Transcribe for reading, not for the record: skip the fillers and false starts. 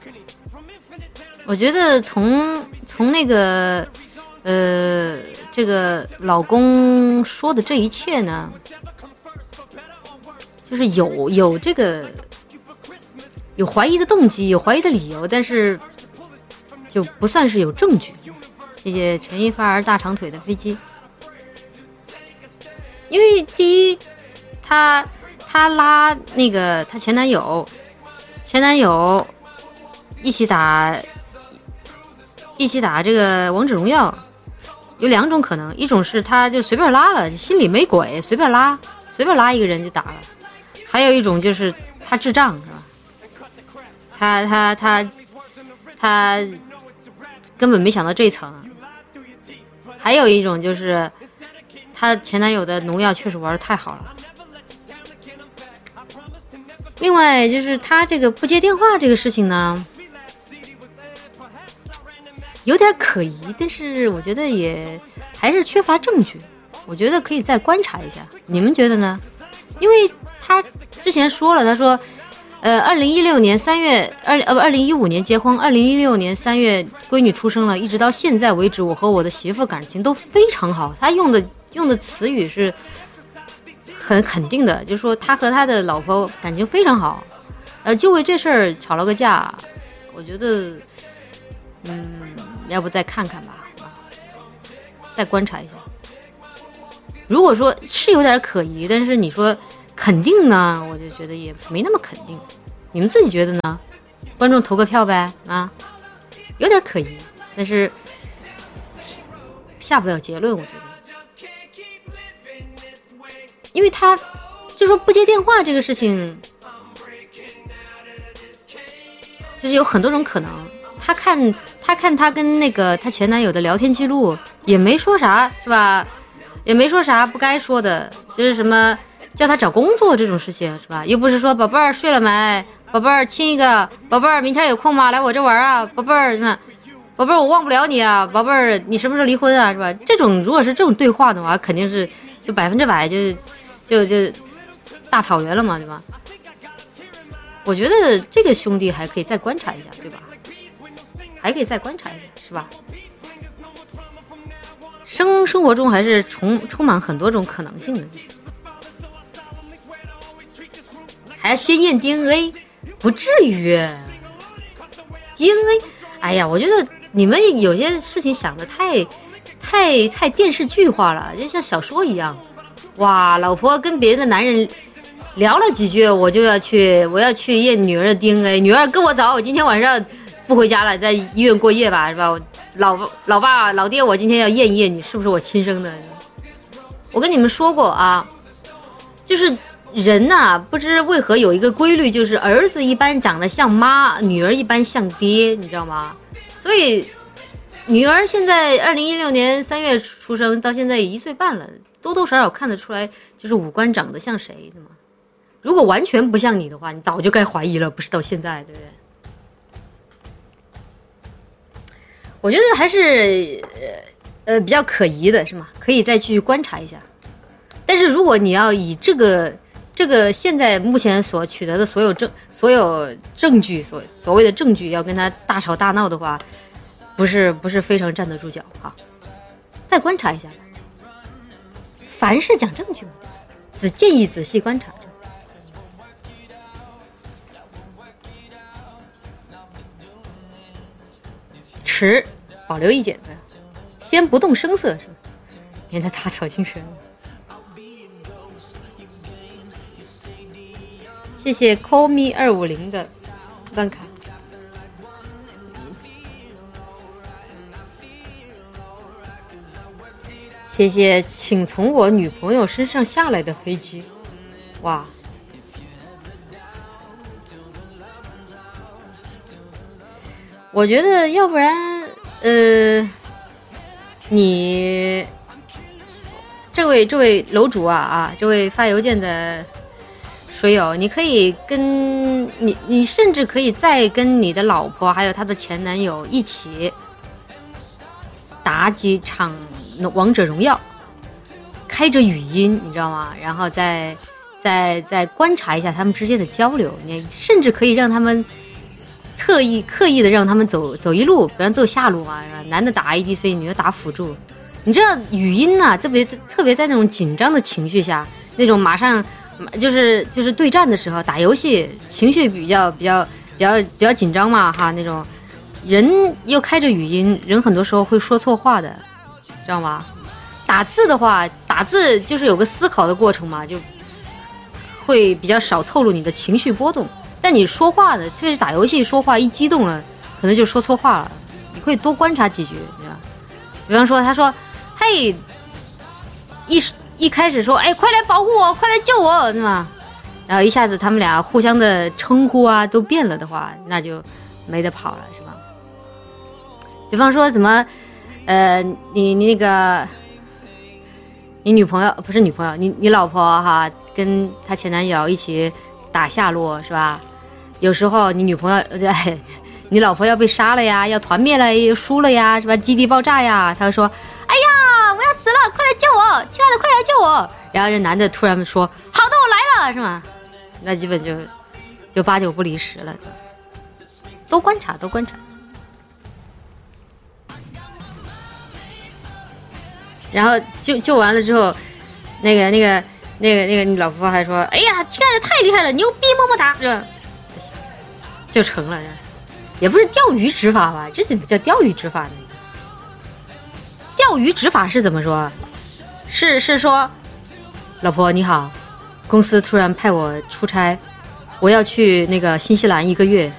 我觉得从那个这个老公说的这一切呢，就是有这个有怀疑的动机，有怀疑的理由，但是就不算是有证据。谢谢陈一发儿大长腿的飞机。因为第一，他拉那个他前男友一起打这个王者荣耀，有两种可能，一种是他就随便拉了，心里没鬼，随便拉一个人就打了；还有一种就是他智障，是吧？他根本没想到这一层。还有一种就是他前男友的农药确实玩得太好了。另外就是他这个不接电话这个事情呢，有点可疑，但是我觉得也还是缺乏证据，我觉得可以再观察一下，你们觉得呢？因为他之前说了，他说2015年结婚，2016年3月闺女出生了，一直到现在为止，我和我的媳妇感情都非常好。他用的词语是很肯定的，就是说他和他的老婆感情非常好，就为这事儿吵了个架。我觉得要不再看看吧，再观察一下。如果说是有点可疑，但是你说肯定呢，我就觉得也没那么肯定。你们自己觉得呢？观众投个票呗啊，有点可疑，但是下不了结论，我觉得。因为他就说不接电话这个事情，就是有很多种可能。他看他跟那个他前男友的聊天记录，也没说啥，是吧？也没说啥不该说的，就是什么叫他找工作这种事情，是吧？又不是说宝贝儿睡了没，宝贝儿亲一个，宝贝儿明天有空吗？来我这玩啊，宝贝儿什么，宝贝儿我忘不了你啊，宝贝儿你什么时候离婚啊，是吧？这种如果是这种对话的话，肯定是就100%就大草原了嘛，对吧？我觉得这个兄弟还可以再观察一下，对吧？还可以再观察一下，是吧？生活中还是充满很多种可能性的。还要先验 DNA， 不至于 DNA。哎呀，我觉得你们有些事情想的太电视剧化了，就像小说一样。哇，老婆跟别的男人聊了几句，我要去验女儿的 DNA。女儿跟我走，我今天晚上不回家了，在医院过夜吧，是吧？老爸老爹，我今天要验一验你是不是我亲生的。我跟你们说过啊，就是人呐，不知为何有一个规律，就是儿子一般长得像妈，女儿一般像爹，你知道吗？所以女儿现在2016年3月出生，到现在也1岁半了，多多少少看得出来，就是五官长得像谁，是吗？如果完全不像你的话，你早就该怀疑了，不是到现在，对不对？我觉得还是比较可疑的，是吗？可以再继续观察一下。但是如果你要以这个现在目前所取得的所有证据，所谓的证据，要跟他大吵大闹的话，不是非常站得住脚哈。再观察一下吧。凡事讲证据嘛，只建议仔细观察着。持保留意见，先不动声色，是吧？免得打草惊蛇。谢谢 call me 250的办卡。谢谢请从我女朋友身上下来的飞机。哇，我觉得要不然你这位楼主啊，这位发邮件的水友，你可以跟你甚至可以再跟你的老婆还有她的前男友一起打几场王者荣耀，开着语音，你知道吗？然后再观察一下他们之间的交流，你甚至可以让他们刻意的让他们走一路，不让走下路嘛，是吧？男的打 ADC， 女的打辅助。你知道语音啊，特别在那种紧张的情绪下，那种马上就是对战的时候，打游戏情绪比较紧张嘛哈，那种人又开着语音，人很多时候会说错话的，知道吗？打字的话，打字就是有个思考的过程嘛，就会比较少透露你的情绪波动。但你说话呢，特别是打游戏说话一激动了，可能就说错话了。你可以多观察几句，你知道？比方说，他说：“嘿，一开始说，哎，快来保护我，快来救我，对吗？”然后一下子他们俩互相的称呼啊都变了的话，那就没得跑了，是吧？比方说什么，你那个，你女朋友不是女朋友，你老婆哈，跟她前男友一起打下路，是吧？有时候你女朋友你老婆要被杀了呀，要团灭了，输了呀，是吧？基地爆炸呀，他就说：“哎呀，我要死了，快来救我，亲爱的，快来救我！”然后这男的突然说：“好的，我来了，是吗？”那基本就8、9不离10了。多观察。然后救完了之后，那个你老婆还说：“哎呀，亲爱的，太厉害了，牛逼，么么哒！”是吧？就成了，也不是钓鱼执法吧？这怎么叫钓鱼执法呢？钓鱼执法是怎么说？是说，老婆你好，公司突然派我出差，我要去那个新西兰1个月。